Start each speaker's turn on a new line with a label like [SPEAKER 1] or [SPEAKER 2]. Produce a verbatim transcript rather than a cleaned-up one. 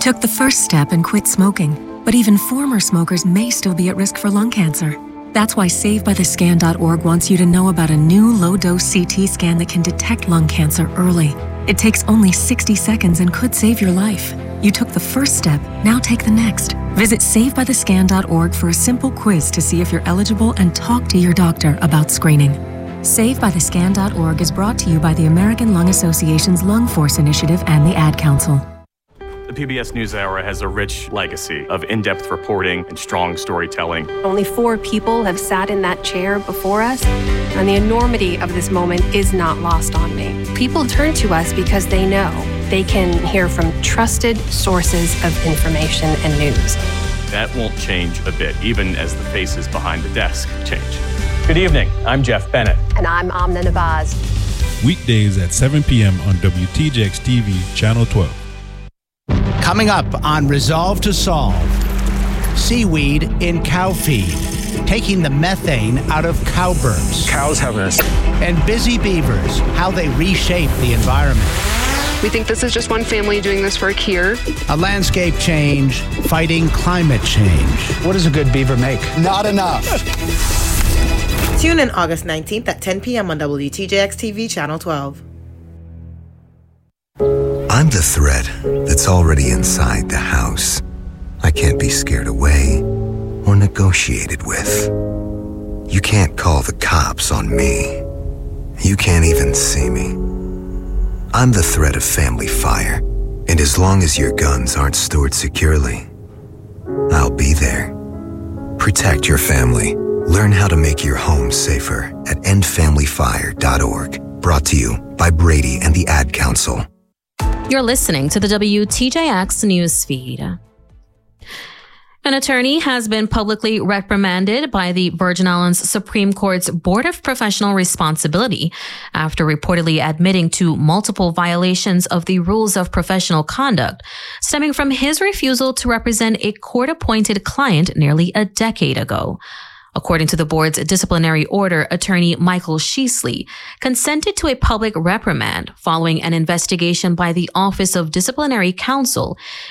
[SPEAKER 1] took the first step and quit smoking, but even former smokers may still be at risk for lung cancer. That's why save by the scan dot org wants you to know about a new low-dose C T scan that can detect lung cancer early. It takes only sixty seconds and could save your life. You took the first step, now take the next. Visit save by the scan dot org for a simple quiz to see if you're eligible and talk to your doctor about screening. save by the scan dot org is brought to you by the American Lung Association's Lung Force Initiative and the Ad Council.
[SPEAKER 2] The P B S NewsHour has a rich legacy of in-depth reporting and strong storytelling.
[SPEAKER 3] Only four people have sat in that chair before us, and the enormity of this moment is not lost on me. People turn to us because they know they can hear from trusted sources of information and news.
[SPEAKER 2] That won't change a bit, even as the faces behind the desk change. Good evening. I'm Jeff Bennett.
[SPEAKER 3] And I'm Amna Nabaz.
[SPEAKER 4] Weekdays at seven p.m. on W T J X T V, Channel twelve.
[SPEAKER 5] Coming up on Resolve to Solve, seaweed in cow feed, taking the methane out of cow burps.
[SPEAKER 6] Cows have this.
[SPEAKER 5] And busy beavers, how they reshape the environment.
[SPEAKER 7] We think this is just one family doing this work here.
[SPEAKER 5] A landscape change, fighting climate change.
[SPEAKER 6] What does a good beaver make?
[SPEAKER 5] Not enough.
[SPEAKER 8] Tune in August nineteenth at ten p.m. on W T J X T V, Channel twelve.
[SPEAKER 9] I'm the threat that's already inside the house. I can't be scared away or negotiated with. You can't call the cops on me. You can't even see me. I'm the threat of family fire, and as long as your guns aren't stored securely, I'll be there. Protect your family. Learn how to make your home safer at end family fire dot org. Brought to you by Brady and the Ad Council.
[SPEAKER 10] You're listening to the W T J X news feed. An attorney has been publicly reprimanded by the Virgin Islands Supreme Court's Board of Professional Responsibility after reportedly admitting to multiple violations of the rules of professional conduct, stemming from his refusal to represent a court-appointed client nearly a decade ago. According to the board's disciplinary order, attorney Michael Sheasley consented to a public reprimand following an investigation by the Office of Disciplinary Counsel